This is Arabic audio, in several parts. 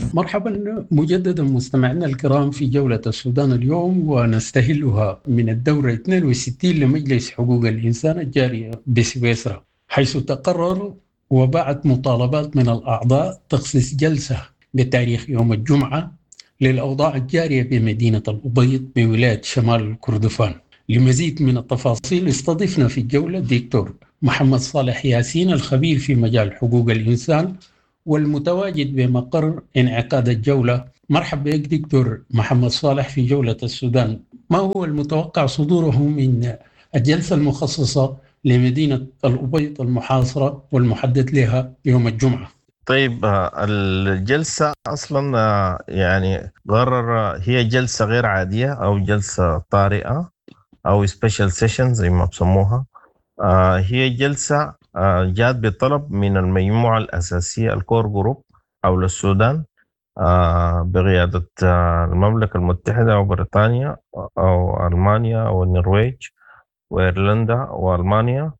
مرحبا مجددا مستمعينا الكرام في جولة السودان اليوم، ونستهلها من الدورة 62 لمجلس حقوق الإنسان الجارية بسويسرا، حيث تقرر وبعد مطالبات من الأعضاء تخصيص جلسة بتاريخ يوم الجمعة للأوضاع الجارية بمدينة الأبيض بولاية شمال كردفان. لمزيد من التفاصيل استضفنا في الجولة الدكتور محمد صالح ياسين، الخبير في مجال حقوق الإنسان والمتواجد بمقر انعقاد الجولة. مرحبا بك دكتور محمد صالح في جولة السودان. ما هو المتوقع صدوره من الجلسة المخصصة لمدينة الأبيض المحاصرة والمحدد لها يوم الجمعة؟ طيب، الجلسة أصلا يعني قرر هي جلسة غير عادية أو جلسة طارئة أو سبيشال سيشن زي ما بسموها. هي جلسة جات بطلب من المجموعة الأساسية الكور جروب حول السودان، بقيادة المملكة المتحدة وبريطانيا أو ألمانيا والنرويج وإيرلندا وألمانيا،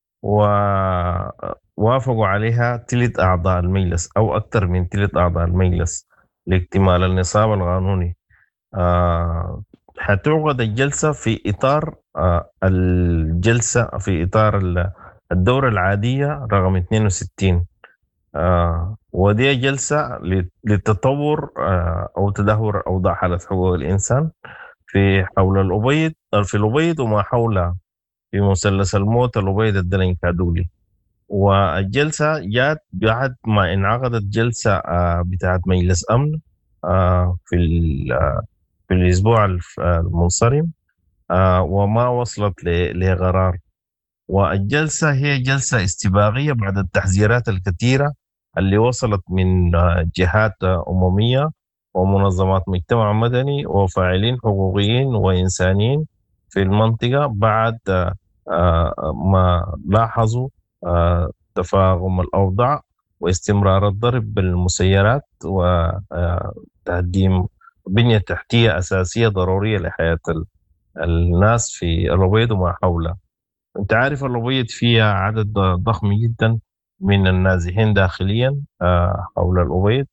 ووافقوا عليها 3 أعضاء المجلس أو أكثر من 3 أعضاء المجلس لاكتمال النصاب القانوني. حتعقد الجلسة في إطار الجلسة في إطار الدورة العادية رقم 62. ودي جلسة للتطور أو تدهور أوضاع حالة حقوق الإنسان في حول الأبيض، في الأبيض وما حولها في مثلث الموت الأبيض الدلنكادولي. والجلسة جات بعد ما انعقدت جلسة بتاعت مجلس أمن في الأسبوع المنصرم، وما وصلت لقرار. والجلسة هي جلسة استباقية بعد التحذيرات الكثيرة اللي وصلت من جهات أممية ومنظمات مجتمع مدني وفاعلين حقوقيين وإنسانيين في المنطقة بعد ما لاحظوا تفاقم الأوضاع واستمرار الضرب بالمسيرات وتقديم بنية تحتية أساسية ضرورية لحياة الناس في الأبيض وما حوله. أنت عارف الأبيض فيها عدد ضخم جدا من النازحين داخليا حول الأبيض،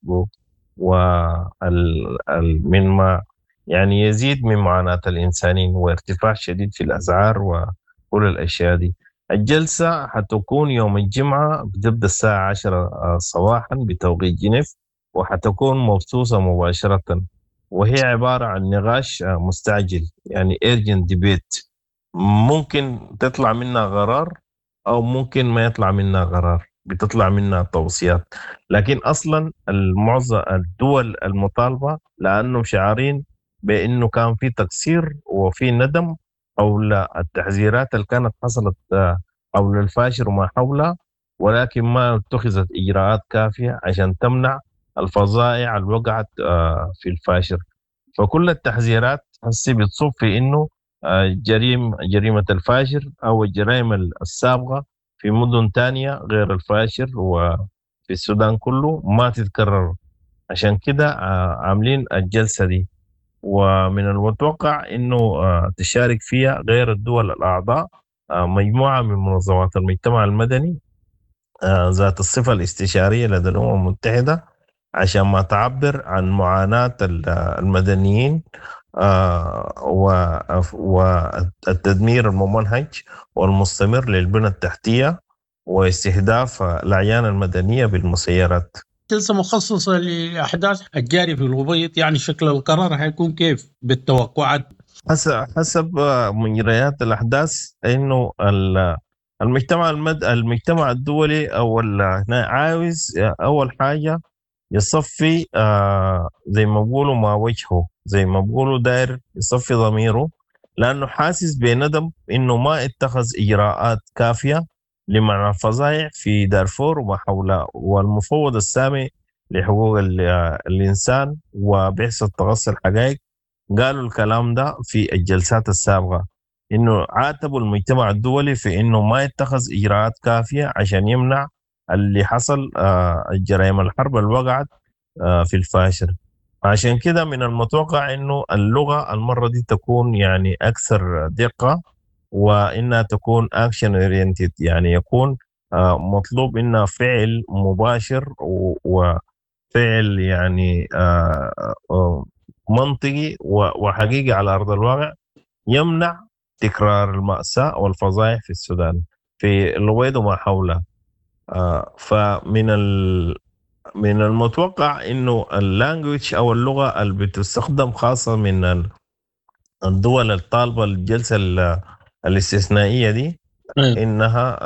ومن ما يعني يزيد من معاناة الإنسانين وارتفاع شديد في الأسعار وكل الأشياء دي. الجلسة حتكون يوم الجمعة، بتبدأ الساعة 10 صباحا بتوقيت جنيف، وحتكون مبثوثة مباشرة، وهي عبارة عن نقاش مستعجل يعني urgent debate. ممكن تطلع منها قرار أو ممكن ما يطلع منها قرار، بتطلع منها توصيات. لكن أصلا المعظم الدول المطالبة لأنهم شعارين بأنه كان في تقصير وفي ندم حول التحذيرات اللي كانت حصلت حول الفاشر وما حولها، ولكن ما اتخذت إجراءات كافية عشان تمنع الفظائع اللي وقعت في الفاشر. فكل التحذيرات هسه بتصب في انه جريمة الفاشر او الجرائم السابقة في مدن تانية غير الفاشر وفي السودان كله ما تتكرر. عشان كده عاملين الجلسة دي، ومن المتوقع انه تشارك فيها غير الدول الاعضاء مجموعة من منظمات المجتمع المدني ذات الصفة الاستشارية لدى الأمم المتحدة، عشان ما تعبر عن معاناة المدنيين والتدمير الممنهج والمستمر للبنى التحتية واستهداف الأعيان المدنية بالمسيرات. جلسة مخصصة لأحداث الجاري في الأبيض، يعني شكل القرار هيكون كيف بالتوقعات؟ حسب مجريات الأحداث إنه المجتمع الدولي عاوز أول حاجة يصفي زي ما بقولوا ما وجهه، زي ما بقولوا داير يصفي ضميره، لأنه حاسس بندم إنه ما اتخذ إجراءات كافية لمنع الفظائع في دارفور وما حولها. والمفوض السامي لحقوق الإنسان وبعثة تغطي الحقائق قالوا الكلام ده في الجلسات السابقة، إنه عاتبوا المجتمع الدولي في إنه ما يتخذ إجراءات كافية عشان يمنع اللي حصل الجرائم الحرب اللي وقعت في الفاشر. عشان كده من المتوقع إنه اللغة المرة دي تكون يعني أكثر دقة، وإنها تكون action oriented، يعني يكون مطلوب إنها فعل مباشر فعل يعني منطقي وحقيقي على أرض الواقع يمنع تكرار المأساة والفظائع في السودان في الويد وما حوله. من المتوقع انه اللانجوج او اللغه اللي بتستخدم خاصه من الدول الطالبه الجلسه الاستثنائيه دي أيوة. انها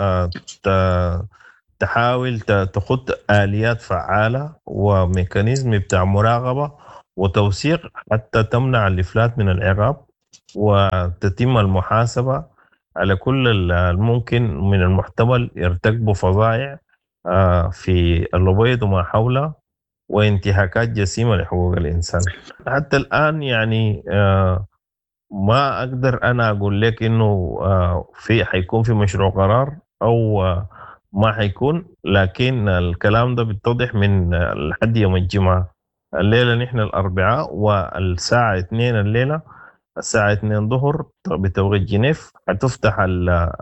تحاول تخط آليات فعالة وميكانيزم بتاع مراقبة وتوثيق حتى تمنع الإفلات من العقاب وتتم المحاسبة على كل الممكن من المحتمل يرتكبوا فظائع في الأبيض وما حوله وانتهاكات جسيمة لحقوق الإنسان. حتى الآن يعني ما أقدر أنا أقول لك إنه في حيكون في مشروع قرار أو ما حيكون، لكن الكلام ده بيتضح من لحد يوم الجمعة. الليلة نحن الأربعاء والساعة 2 الليلة الساعة 2 ظهر بتوقيت جنيف هتفتح